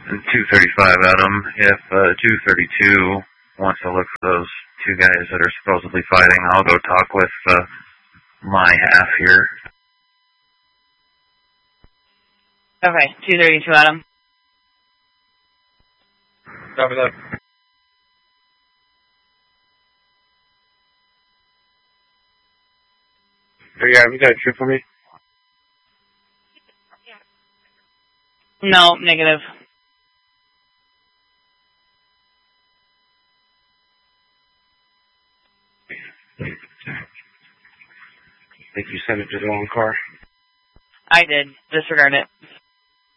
235, Adam. If 232 wants to look for those two guys that are supposedly fighting, I'll go talk with my half here. Okay, 232, Adam. Copy that. Yeah, have you got a trip for me? No, negative. I think you sent it to the wrong car. I did. Disregard it.